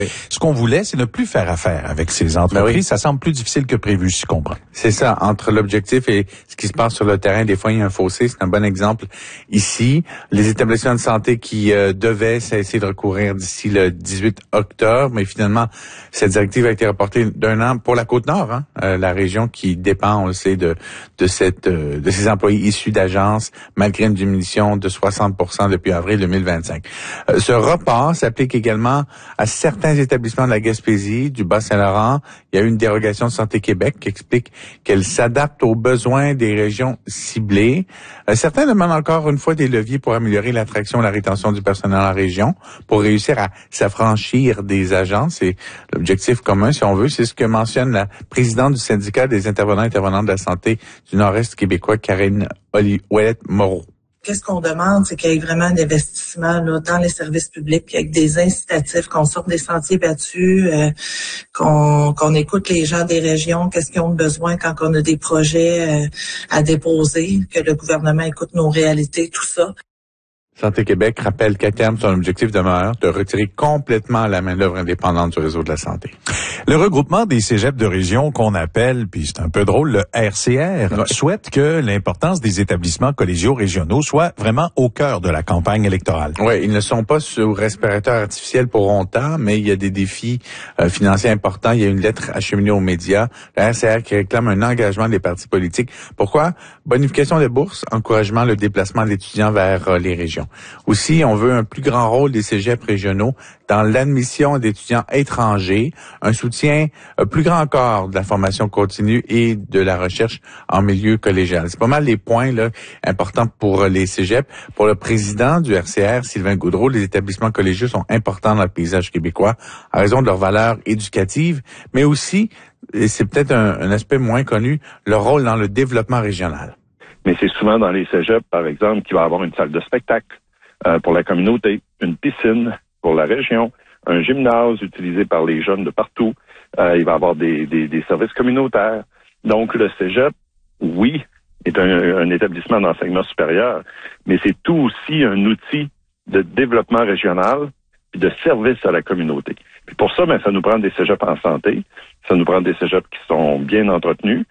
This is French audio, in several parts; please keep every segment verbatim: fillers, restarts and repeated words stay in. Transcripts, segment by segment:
Ce qu'on voulait, c'est ne plus faire affaire avec ces entreprises. Ben oui. Ça semble plus difficile que prévu, si je comprends. C'est ça. Entre l'objectif et ce qui se passe sur le terrain, des fois, il y a un fossé. C'est un bon exemple ici. Les établissements de santé qui euh, devaient cesser de recourir d'ici le dix-huit octobre, mais finalement, cette directive a été reportée d'un an pour la Côte-Nord, hein, euh, la région qui dépend, on le sait, de de cette euh, de ces employés issus d'agences, malgré une diminution de soixante pour cent depuis avril deux mille vingt-cinq. Euh, ce report s'applique également à certains établissements de la Gaspésie, du Bas-Saint-Laurent. Il y a eu une dérogation de Santé Québec qui explique qu'elle s'adapte aux besoins des régions ciblées. Euh, certains demandent encore une fois des leviers pour améliorer l'attraction et la rétention du personnel en région, pour réussir à s'affranchir des agences. C'est l'objectif commun, si on veut. C'est ce que mentionne la présidente du syndicat des intervenants et intervenantes de la santé du Nord-Est québécois, Karine Ouellette-Moreau. Qu'est-ce qu'on demande, c'est qu'il y ait vraiment un investissement là, dans les services publics, avec des incitatifs, qu'on sorte des sentiers battus, euh, qu'on, qu'on écoute les gens des régions, qu'est-ce qu'ils ont besoin quand on a des projets euh, à déposer, que le gouvernement écoute nos réalités, tout ça. Santé Québec rappelle qu'à terme, son objectif demeure de retirer complètement la main-d'œuvre indépendante du réseau de la santé. Le regroupement des cégeps de région qu'on appelle, puis c'est un peu drôle, le R C R, ouais. souhaite que l'importance des établissements collégiaux régionaux soit vraiment au cœur de la campagne électorale. Oui, ils ne sont pas sous respirateur artificiel pour longtemps, mais il y a des défis euh, financiers importants. Il y a une lettre acheminée aux médias, le R C R qui réclame un engagement des partis politiques. Pourquoi? Bonification des bourses, encouragement le déplacement d'étudiants vers euh, les régions. Aussi, on veut un plus grand rôle des cégeps régionaux dans l'admission d'étudiants étrangers, un soutien euh, plus grand encore de la formation continue et de la recherche en milieu collégial. C'est pas mal les points là importants pour les cégeps. Pour le président du R C R, Sylvain Gaudreault, les établissements collégiaux sont importants dans le paysage québécois à raison de leur valeur éducative, mais aussi, et c'est peut-être un, un aspect moins connu, leur rôle dans le développement régional. Mais c'est souvent dans les cégeps, par exemple, qu'il va y avoir une salle de spectacle euh, pour la communauté, une piscine pour la région, un gymnase utilisé par les jeunes de partout. Euh, il va y avoir des, des, des services communautaires. Donc, le cégep, oui, est un, un établissement d'enseignement supérieur, mais c'est tout aussi un outil de développement régional et de service à la communauté. Puis pour ça, ben, ça nous prend des cégeps en santé, ça nous prend des cégeps qui sont bien entretenus.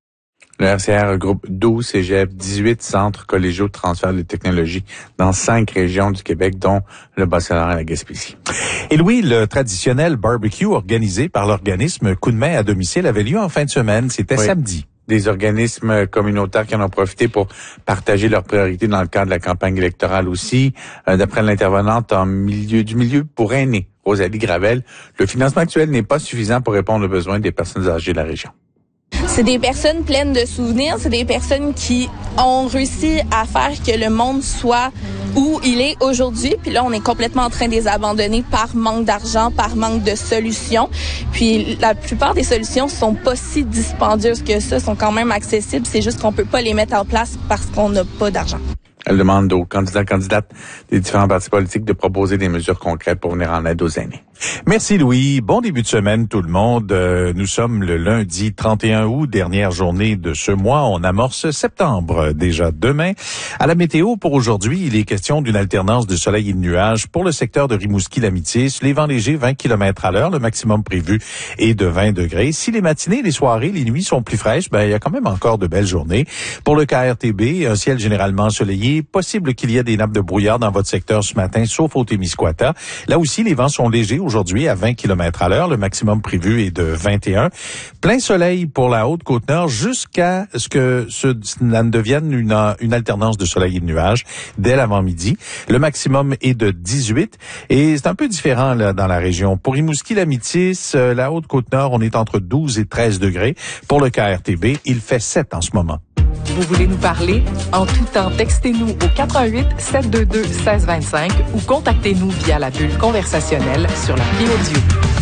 Le R C R regroupe douze cégeps, dix-huit centres collégiaux de transfert de technologie dans cinq régions du Québec, dont le Bas-Saint-Laurent et la Gaspésie. Et Louis, le traditionnel barbecue organisé par l'organisme Coup de main à domicile avait lieu en fin de semaine. C'était oui. samedi. Des organismes communautaires qui en ont profité pour partager leurs priorités dans le cadre de la campagne électorale aussi. Euh, d'après l'intervenante en milieu du milieu pour aînés, Rosalie Gravel, le financement actuel n'est pas suffisant pour répondre aux besoins des personnes âgées de la région. C'est des personnes pleines de souvenirs, c'est des personnes qui ont réussi à faire que le monde soit où il est aujourd'hui. Puis là, on est complètement en train de les abandonner par manque d'argent, par manque de solutions. Puis la plupart des solutions sont pas si dispendieuses que ça, sont quand même accessibles. C'est juste qu'on peut pas les mettre en place parce qu'on n'a pas d'argent. Elle demande aux candidats et candidates des différents partis politiques de proposer des mesures concrètes pour venir en aide aux aînés. Merci Louis. Bon début de semaine tout le monde. Euh, nous sommes le lundi trente et un août, dernière journée de ce mois. On amorce septembre déjà demain. À la météo pour aujourd'hui, il est question d'une alternance de soleil et de nuages pour le secteur de Rimouski-L'Amitié. Les vents légers, vingt kilomètres à l'heure. Le maximum prévu est de vingt degrés. Si les matinées, les soirées, les nuits sont plus fraîches, ben il y a quand même encore de belles journées. Pour le K R T B, un ciel généralement ensoleillé. Possible qu'il y ait des nappes de brouillard dans votre secteur ce matin, sauf au Témiscouata. Là aussi, les vents sont légers aujourd'hui à vingt kilomètres à l'heure. Le maximum prévu est de vingt et un. Plein soleil pour la Haute-Côte-Nord jusqu'à ce que cela ne devienne une, une alternance de soleil et de nuages dès l'avant-midi. Le maximum est de dix-huit. Et c'est un peu différent là, dans la région. Pour Rimouski-L'Amitis, la Haute-Côte-Nord, on est entre douze et treize degrés. Pour le K R T B, il fait sept en ce moment. Vous voulez nous parler? En tout temps, textez-nous au quatre un huit, sept deux deux, un six deux cinq ou contactez-nous via la bulle conversationnelle sur l'appli audio.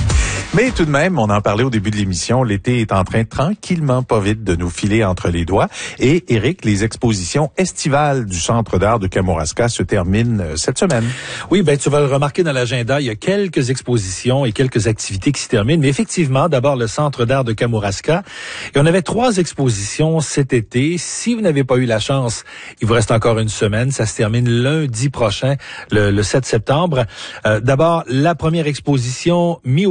Mais tout de même, on en parlait au début de l'émission, l'été est en train tranquillement, pas vite, de nous filer entre les doigts. Et Éric, les expositions estivales du Centre d'art de Kamouraska se terminent cette semaine. Oui, ben tu vas le remarquer dans l'agenda, il y a quelques expositions et quelques activités qui se terminent. Mais effectivement, d'abord le Centre d'art de Kamouraska. Et on avait trois expositions cet été. Si vous n'avez pas eu la chance, il vous reste encore une semaine. Ça se termine lundi prochain, le, le sept septembre. Euh, d'abord, la première exposition mi